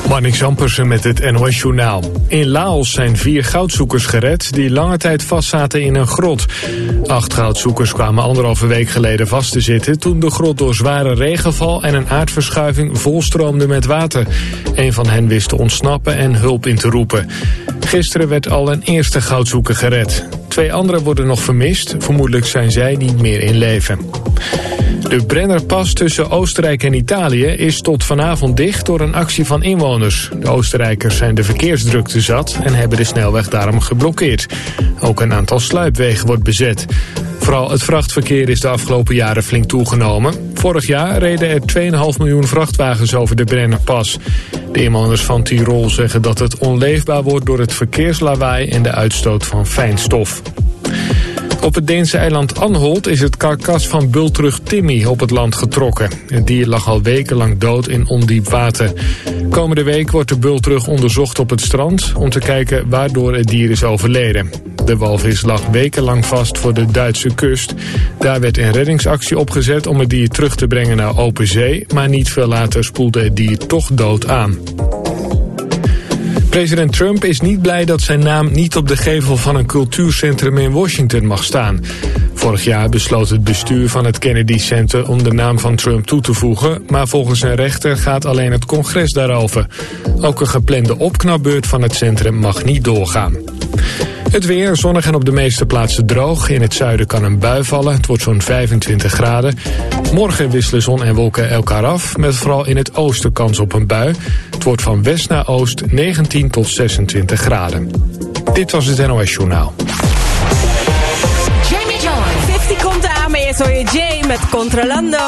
Marnix Ampersen met het NOS-journaal. In Laos zijn 4 goudzoekers gered die lange tijd vastzaten in een grot. 8 goudzoekers kwamen 1,5 week geleden vast te zitten toen de grot door zware regenval en een aardverschuiving volstroomde met water. Een van hen wist te ontsnappen en hulp in te roepen. Gisteren werd al een eerste goudzoeker gered. 2 anderen worden nog vermist. Vermoedelijk zijn zij niet meer in leven. De Brennerpas tussen Oostenrijk en Italië is tot vanavond dicht door een actie van inwoners. De Oostenrijkers zijn de verkeersdrukte zat en hebben de snelweg daarom geblokkeerd. Ook een aantal sluipwegen wordt bezet. Vooral het vrachtverkeer is de afgelopen jaren flink toegenomen. Vorig jaar reden er 2,5 miljoen vrachtwagens over de Brennerpas. De inwoners van Tirol zeggen dat het onleefbaar wordt door het verkeerslawaai en de uitstoot van fijnstof. Op het Deense eiland Anholt is het karkas van bultrug Timmy op het land getrokken. Het dier lag al wekenlang dood in ondiep water. Komende week wordt de bultrug onderzocht op het strand om te kijken waardoor het dier is overleden. De walvis lag wekenlang vast voor de Duitse kust. Daar werd een reddingsactie opgezet om het dier terug te brengen naar open zee, maar niet veel later spoelde het dier toch dood aan. President Trump is niet blij dat zijn naam niet op de gevel van een cultuurcentrum in Washington mag staan. Vorig jaar besloot het bestuur van het Kennedy Center om de naam van Trump toe te voegen, maar volgens een rechter gaat alleen het congres daarover. Ook een geplande opknapbeurt van het centrum mag niet doorgaan. Het weer, zonnig en op de meeste plaatsen droog. In het zuiden kan een bui vallen. Het wordt zo'n 25 graden. Morgen wisselen zon en wolken elkaar af, met vooral in het oosten kans op een bui. Het wordt van west naar oost 19 tot 26 graden. Dit was het NOS Journaal. Jamie Jones. 50 komt aan, maar eerst hoor je Jay met Controlando.